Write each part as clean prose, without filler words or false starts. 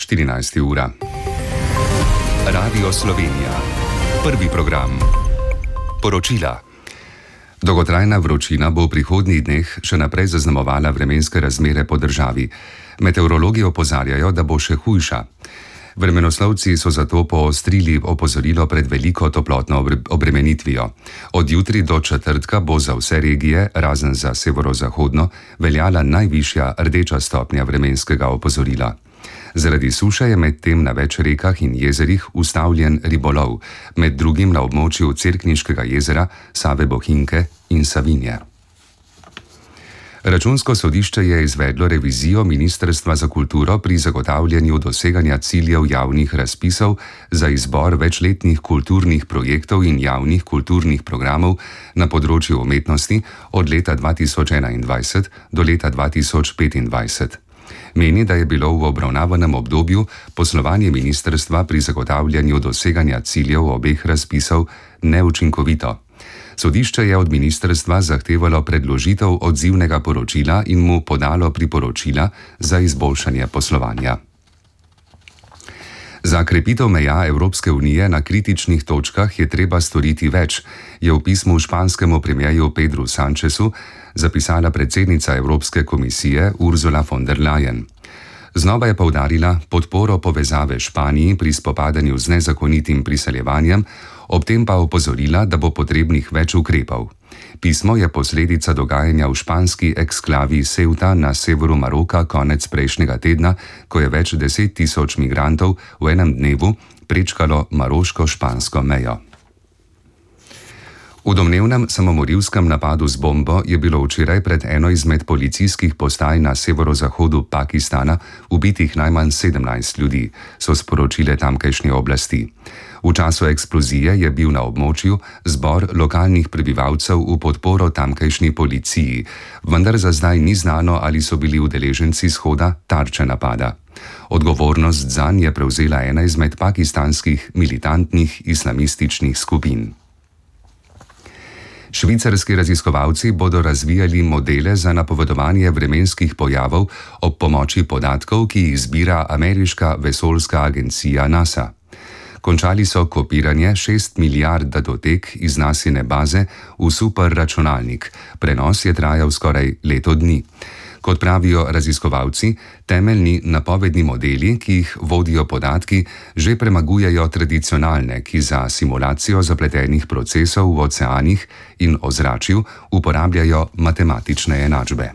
14. ura. Radio Slovenija. Prvi program. Poročila. Dolgotrajna vročina bo v prihodnjih dneh še naprej zaznamovala vremenske razmere po državi. Meteorologi opozarjajo, da bo še hujša. Vremenoslovci so zato poostrili opozorilo pred veliko toplotno obremenitvijo. Od jutri do četrtka bo za vse regije, razen za severozahodno, veljala najvišja rdeča stopnja vremenskega opozorila. Zaradi suše je medtem na več rekah in jezerih ustavljen ribolov, med drugim na območju Cerkniškega jezera, Save Bohinjke in Savinje. Računsko sodišče je izvedlo revizijo Ministrstva za kulturo pri zagotavljanju doseganja ciljev javnih razpisov za izbor večletnih kulturnih projektov in javnih kulturnih programov na področju umetnosti od leta 2021 do leta 2025. Meni, da je bilo v obravnavanem obdobju poslovanje ministrstva pri zagotavljanju doseganja ciljev obeh razpisov neučinkovito. Sodišče je od ministrstva zahtevalo predložitev odzivnega poročila in mu podalo priporočila za izboljšanje poslovanja. Za krepitev meja Evropske unije na kritičnih točkah je treba storiti več, je v pismu španskemu premierju Pedru Sanchezu zapisala predsednica Evropske komisije Ursula von der Leyen. Znova je poudarila podporo povezave Španiji pri spopadanju z nezakonitim priseljevanjem, ob tem pa opozorila, da bo potrebnih več ukrepov. Pismo je posledica dogajanja v španski eksklavi Ceuta na severu Maroka konec prejšnjega tedna, ko je več 10 tisoč migrantov v enem dnevu prečkalo maroško-špansko mejo. V domnevnem samomorilskem napadu z bombo je bilo včeraj pred eno izmed policijskih postaj na severozahodu Pakistana ubitih najmanj 17 ljudi, so sporočile tamkajšnje oblasti. V času eksplozije je bil na območju zbor lokalnih prebivalcev v podporo tamkajšnji policiji, vendar za zdaj ni znano, ali so bili udeleženci shoda tarče napada. Odgovornost zanj je prevzela ena izmed pakistanskih militantnih islamističnih skupin. Švicarski raziskovalci bodo razvijali modele za napovedovanje vremenskih pojavov ob pomoči podatkov, ki jih zbira ameriška vesoljska agencija NASA. Končali so kopiranje 6 milijard datotek iz NASine baze v superračunalnik. Prenos je trajal skoraj leto dni. Kot pravijo raziskovalci, temeljni napovedni modeli, ki jih vodijo podatki, že premagujejo tradicionalne, ki za simulacijo zapletenih procesov v oceanih in ozračju uporabljajo matematične enačbe.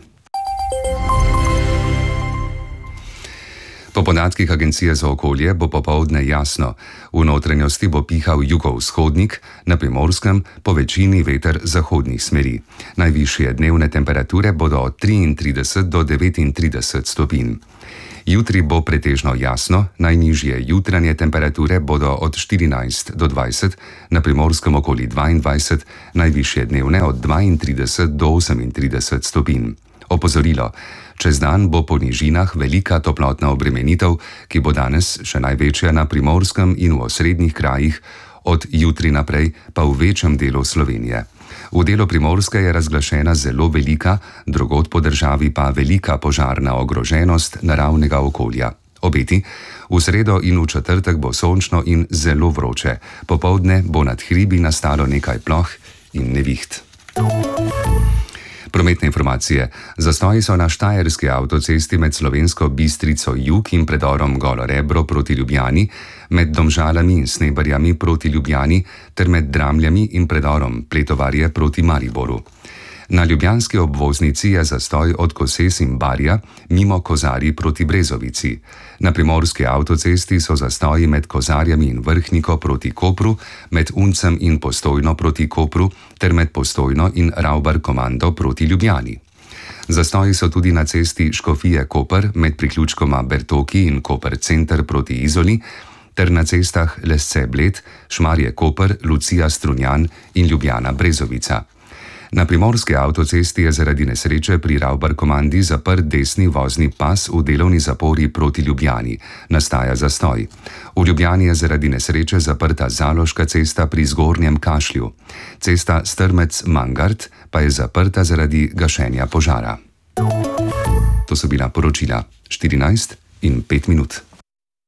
Po podatkih Agencije za okolje bo popoldne jasno. V notranjosti bo pihal jugovzhodnik, na Primorskem po večini veter zahodnih smeri. Najvišje dnevne temperature bodo od 33 do 39 stopinj. Jutri bo pretežno jasno, najnižje jutranje temperature bodo od 14 do 20, na Primorskem okoli 22, najvišje dnevne od 32 do 38 stopinj. Opozorilo. Čez dan bo po nižinah velika toplotna obremenitev, ki bo danes še največja na Primorskem in v osrednjih krajih, od jutri naprej pa v večjem delu Slovenije. V delu Primorske je razglašena zelo velika, drugod po državi pa velika požarna ogroženost naravnega okolja. Obeti. V sredo in v četrtek bo sončno in zelo vroče. Popoldne bo nad hribi nastalo nekaj ploh in neviht. Prometne informacije. Zastoji so na štajerski avtocesti med Slovensko Bistrico jug in predorom Golo Rebro proti Ljubljani, med Domžalami in Sneberjami proti Ljubljani ter med Dramljami in predorom Pletovarje proti Mariboru. Na ljubljanski obvoznici je zastoj od Koses in Barja mimo Kozarij proti Brezovici. Na primorski avtocesti so zastoji med Kozarjami in Vrhniko proti Kopru, med Uncem in Postojno proti Kopru ter med Postojno in Ravbar Komando proti Ljubljani. Zastoji so tudi na cesti Škofije-Koper med priključkoma Bertoki in Koper Center proti Izoli ter na cestah Lesce-Bled, Šmarje-Koper, Lucija-Strunjan in Ljubljana-Brezovica. Na primorski avtocesti je zaradi nesreče pri Ravbar Komandi zaprt desni vozni pas v delovni zapori proti Ljubljani. Nastaja zastoj. V Ljubljani je zaradi nesreče zaprta Zaloška cesta pri Zgornjem Kašlju. Cesta Strmec-Mangart pa je zaprta zaradi gašenja požara. To so bila poročila 14:05.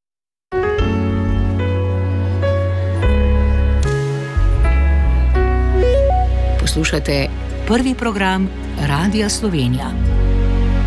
Poslušate prvi program Radia Slovenija.